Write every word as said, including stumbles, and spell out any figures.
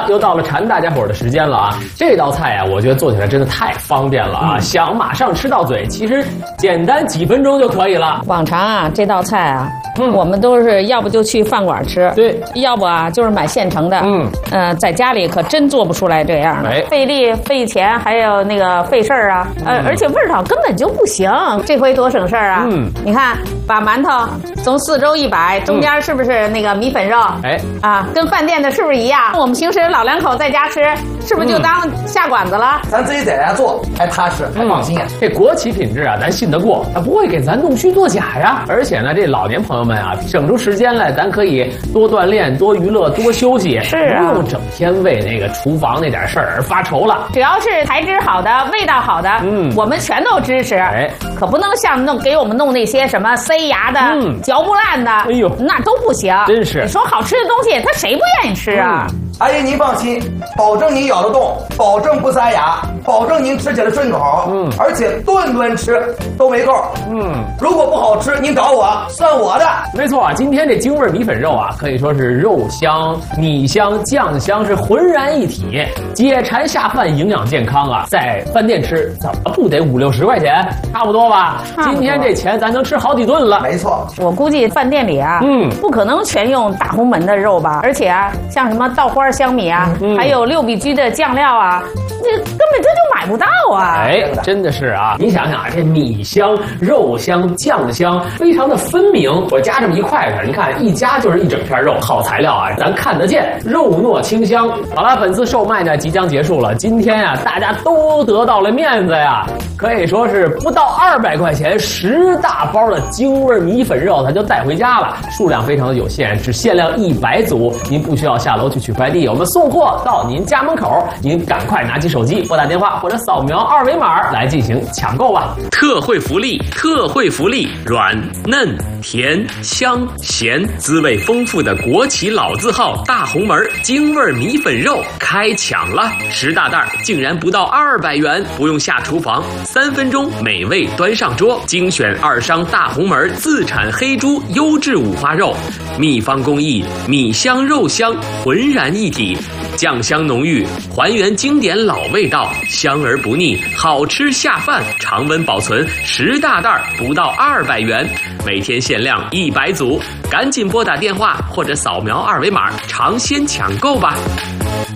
又到了馋大家伙的时间了啊！这道菜啊，我觉得做起来真的太方便了啊！嗯、想马上吃到嘴，其实简单几分钟就可以了。 往常啊，这道菜啊，嗯，我们都是要不就去饭馆吃， 对， 要不啊就是买现成的，嗯，呃，在家里可真做不出来这样的，哎、费力费钱，还有那个费事儿啊，呃，嗯、而且味道根本就不行。这回多省事儿啊！嗯，你看，把馒头从四周一摆，中间是不是那个米粉肉？哎、嗯，啊，跟饭店的是不是一样？我们平时老两口在家吃，是不是就当下馆子了？ 咱自己在家做，还踏实，还放心啊！ 嗯、这国企品质啊，咱信得过，它不会给咱弄虚作假呀。而且呢，这老年朋友们啊，省出时间来，咱可以多锻炼、多娱乐、多休息， 是啊， 不用整天为那个厨房那点事儿而发愁了。 只要是材质好的、味道好的，嗯，我们全都支持。哎，可不能像弄给我们弄那些什么塞牙的、嗯、嚼不烂的，哎呦，那都不行。 真是， 你说好吃的东西，他谁不愿意吃啊？嗯、 阿姨，您放心，保证您咬得动，保证不塞牙，保证您吃起来顺口。嗯，而且顿顿吃都没够。嗯，如果不好吃，您找我，算我的。 没错啊，今天这京味米粉肉啊，可以说是肉香、米香、酱香是浑然一体，解馋下饭，营养健康啊！在饭店吃怎么不得五六十块钱，差不多吧？今天这钱咱能吃好几顿了。 没错， 我估计饭店里啊，嗯，不可能全用大红门的肉吧？而且啊，像什么稻花香米啊，嗯、还有六必居的酱料啊，那根本这就买不到啊！ 哎，真的是啊！你想想啊，这米香、肉香、酱香非常的分明。我夹这么一筷子，你看一夹就是一整片肉，好材料啊，咱看得见，肉糯清香。好了，本次售卖呢即将结束了，今天啊，大家都得到了面子呀，可以说是不到二百块钱，十大包的京味米粉肉，它就带回家了。数量非常的有限，只限量一百组，您不需要下楼去取快递，我们送货到您家门口，您赶快拿起手机拨打电话或者扫描二维码来进行抢购吧。 特惠福利，特惠福利，软嫩甜香咸，滋味丰富的国企老字号大红门京味米粉肉开抢了，十大袋竟然不到二百元，不用下厨房，三分钟美味端上桌，精选二商大红门自产黑猪优质五花肉，秘方工艺，米香肉香浑然一体，酱香浓郁，还原经典老味道，香而不腻，好吃下饭，常温保存，十大袋不到二百元，每天限量一百组，赶紧拨打电话或者扫描二维码尝鲜抢购吧。